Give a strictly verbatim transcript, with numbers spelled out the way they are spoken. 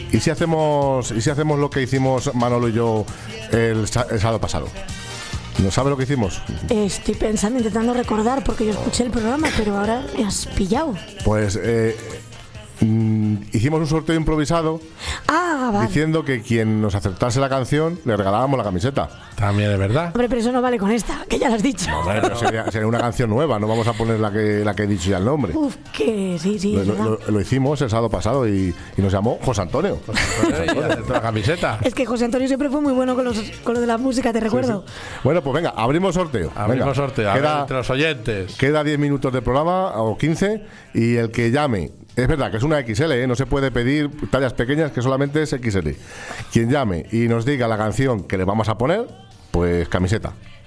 ¿Y si hacemos y si hacemos lo que hicimos Manolo y yo el, el sábado pasado? ¿No sabe lo que hicimos? Estoy pensando, intentando recordar, porque yo escuché el programa, pero ahora me has pillado. Pues eh, mm, hicimos un sorteo improvisado. Ah, vale. Diciendo que quien nos acertase la canción le regalábamos la camiseta. También es verdad. Hombre, pero eso no vale con esta, que ya lo has dicho. No, hombre, pero sería, sería una canción nueva, no vamos a poner la que, la que he dicho ya el nombre. Uf, que sí, sí. Lo, es lo, verdad. lo- lo hicimos el sábado pasado y, y nos llamó José Antonio. Y aceptó la camiseta. Es que José Antonio siempre fue muy bueno con, los, con lo de la música, te recuerdo. Bueno, pues venga, abrimos sorteo. Abrimos Venga. sorteo. A ver, Queda, entre los oyentes. queda diez minutos de programa o quince y el que llame, es verdad que es una equis ele, ¿eh? No se puede pedir tallas pequeñas, que solamente es equis ele. Quien llame y nos diga la canción que le vamos a poner, pues camiseta.